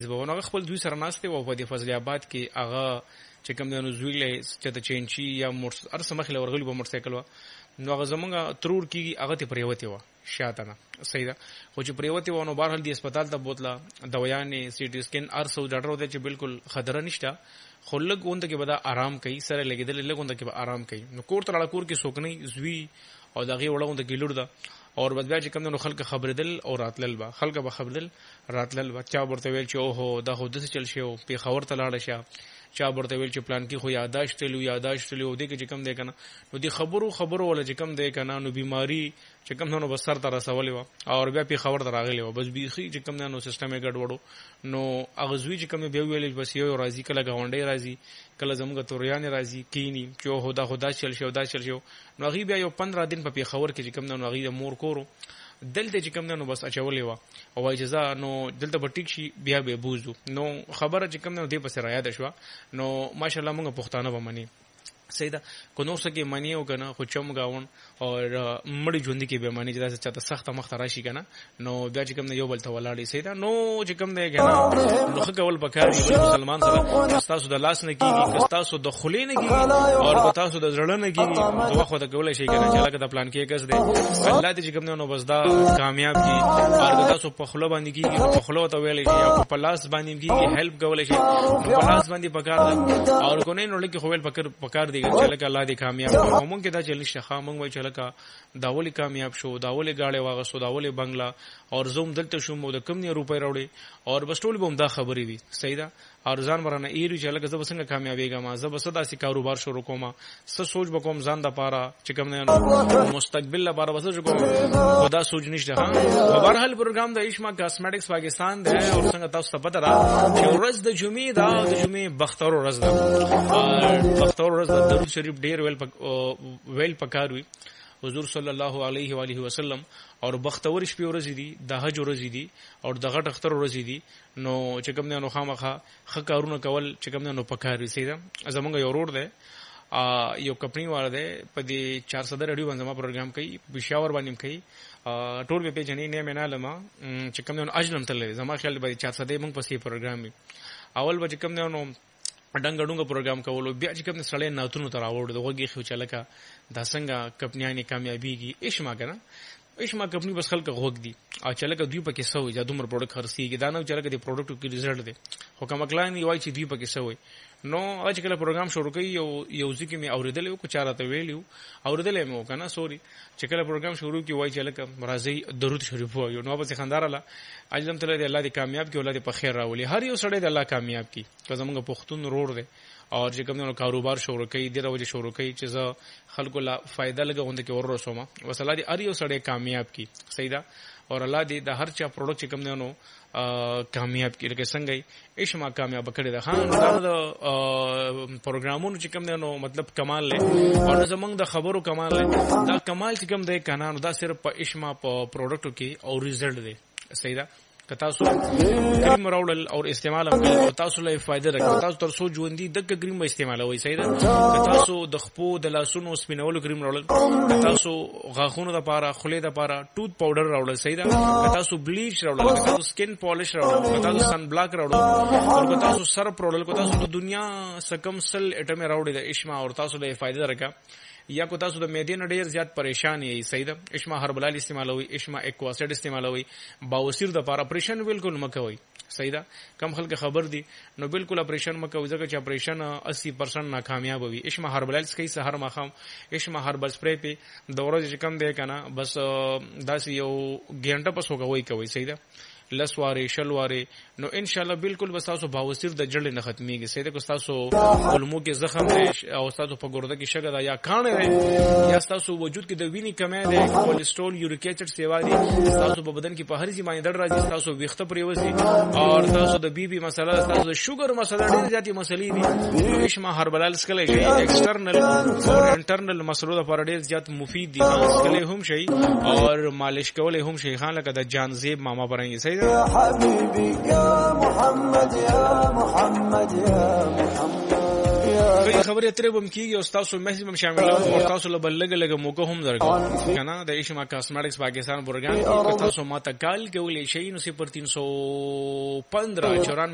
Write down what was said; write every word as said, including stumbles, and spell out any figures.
زبونه خپل دوی سره ناشته او په فضل آباد کې هغه چې کوم د نوزویل چې د چینچی یا موټر ارسه مخله ورغلی په موټر سایکل و نو هغه زمونږ ترور کې هغه ته پریوته و شاته نه صحیح ده خو چې پریوته و نو بهر دی هسپتال ته بوتله دوايانې سی ټي سکین ارسو ډاکټر وته چې بالکل خطر نشته خو لږ اونته کې به آرام کوي سره لګیدل لږ اونته کې به آرام کوي نو کور تر کور کې سوکني زوی او دغه وړاندې کې لور ده او بیا چې کوم نو خلک خبردل او راتلل با خلک به خبردل راتلل با چا ورته ویل چې اوهو دا خو د څه چل شي او په خبر ته لاړ شه چا ورته ویل چې پلان کې خو یاداشت لو یاداشت لو دې کې چې کم دی کنه نو دې خبرو خبرو ولا چې کم دی کنه نو بیماری چې کم نو بسر تر رسولې و او بیا په خبر دراغلی و بس بيخي چې کم نو سیستم یې ګډ وړو نو اغزوی چې کم به ویل بس یو راضی کله غونډې راضی کله زموږ توریان راضی کینی چې هدا خدا چل شو دا چل شو نو غي بیا یو پندرہ دن په خبر کې چې کم نو غي مور کورو دلته چې کم نو بس اچولې و او اجازه نو دلته بټیک شي بیا به بوزو نو خبره چې کم نو دې پس را یاد شو نو ماشاءالله موږ پښتانه به منی سیدا کو نو سکه منی او کنه خو چم گاون او مړی ژوند کې به معنی چې چاته سخت مخ راشي کنه نو بیا چې کوم یو بل ته ولاړی سیدا نو چې کوم دی کنه نو خګول پکاري مسلمان سره تاسو د لاس نه کیږي تاسو د خلې نه کیږي او تاسو د زړه نه کیږي نو وخت کولای شي کنه چې لکه د پلان کې کس دی الله دې چې کوم نو بس دا کامیاب کی او تاسو په خلو باندې کیږي په خلو ته ویلې شي او په لاس باندې کیږي هیلپ کولای شي په لاس باندې پکار او کو نه نو لکه خو ویل پکر پکار دی چې لکه الله دې کامیاب کړي مونږ کې دا چې لښه مونږ وای چې لکه داولي کامیاب شو داولي گاړې واغسو داولي بنگلا اور زوم دلته شو مو د کم نه روپۍ راوړي اور بس ټول به هم دا خبرې وي صحیح ده اور ځان ورانه ایری چې لکه زب څنګه کامیابیږم ما زب صدا سي کاروبار شروع کوم څه سوچ وکوم ځان د پاره چې کوم نه مستقبل لپاره وسه کوم خدا سوچ نشته ها په هر پروګرام د ایشما کاسمیټکس پاکستان ده او څنګه تاسو ته پته را چې ورځ د جمعې دا د جمعې بختور ورځ ده بختور ورځ د درود شریف ډیر ویل ویل پکاروي حضور صلی الله علیه و آله وسلم اور بختور شپې ورځې دي د حج ورځې دي او د غټ اختر ورځې دي نو چې کوم نه خامخه خ کارونه کول چې کوم نه پکاري سیده زمونږ یو روډ ده یو کمپنی واره ده په دې چار سو رادیو باندې ما پروګرام کوي پېښور باندې کوي ټول به جنې نه مناله ما چې کوم نه اجنم تل زما خیال به چار سو موږ پسې پروګرام اول به کوم نه ډنګ ډنګ پروګرام کولو بیا چې کوم سړی ناتونو تر راوړ دغه خو چلکه دا څنګه کمپنیانه کامیابیږي اشما کنه اشما کمپنی بس خلک غوګ دي او چلکه دوی پکې سوې جادومر پروډکټ خرڅيږي دا نو چلکه دی پروډکټ کې رزلټ دی خو کوم کلاین یوای چې دوی پکې سوې نو اج کله پروګرام شروع کړي یو یو ځکه می اوریدل یو کو چارته ویلیو اوریدل مې وکنه سوري چې کله پروګرام شروع کی وای چې لکه راځي درود شریف وایو نو په خندار الله اجلم تعالی دې الله دې کامیاب کی اولاد په خیر راولي هر یو سړی دې الله کامیاب کی که زمونږ پښتون روړ دی او چې کوم نو کاروبار شروع کړي د راوځي شروع کړي چې زه خلکو لا فائدہ لګوند کې ور رسومه وسلا دې هر یو سړی کامیاب کی صحیح ده اور الله دې د هر چا پروډکټ چې کوم نو کامیاب کی لکه څنګه ایشما کامیاب کړي ده خان دا پروګرامونو چې کوم نو مطلب کمال له او زمونږ د خبرو کمال له دا کمال چې کوم دی کنه دا صرف په ایشما په پروډکټو کې او ریزلټ دی صحیح ده که تاسو کریم راوړل او استعمال هم تاسو له فائدہ راکړي تاسو تر سو ژوندۍ د کریم استعمالوي صحیح ده که تاسو د خپو د لاسونو سپینولو کریم راوړل تاسو غاښونو د پاره خولې د پاره ټوث پاوډر راوړل صحیح ده که تاسو بلیچ راوړل تاسو سکین پالش راوړل تاسو سن بلاک راوړل او که تاسو سر راوړل که تاسو د دنیا سکم سل اټم راوړل د اشما او تاسو له فائدہ راکړه یا کو تاسو د معدې نه ډیر زیات پریشان یې صحیح ده اشما هربلال استعمالوي اشما ایکواسیډ استعمالوي باوسیر د لپاره اپریشن بالکل مکوي صحیح ده کم خلک خبر دي نو بالکل اپریشن مکوي ځکه چې اپریشن اسی پرسنټ ناکامیاب وي اشما هربلال سکي سحر مخام اشما هربل سپری په دوره چې کم دی کنه بس داس یو ګنټه پس وګوي کوي صحیح ده لسواره شلواره نو ان شاء الله بالکل بس تاسو باوسیر د جړل نه ختميږي سیده کو تاسو علمو کې زخم دی او تاسو په ګرده کې شګه دا یا کانه دی یا تاسو وجود کې د وینې کمی دی کولیسټرول یوریک ایسډ سیوا دی تاسو په بدن کې په هر ځای باندې ډډ راځي تاسو ویښته پریوسی او تاسو د بی بی مسله تاسو د شوګر مسله ډېر زیاتې مسلې دي اشما هربلال سکلې شي ایکسټرنل او انټرنل مسلو لپاره ډېر زیات مفید دي سکلې هم شي او مالش کول هم شي خان لکه د جانزیب ماما برنګي يا حبيبي يا محمد يا محمد يا محمد کله خبرې اترې بم کیږي او تاسو میکسیمم شامل او تاسو له بل لګ لګ موقع هم درکو کنه د ایشما کاسمیټکس پاکستان پروګرام کې تاسو ماته کال کې ولې شي نو صفر تین سو پندرہ چورانوے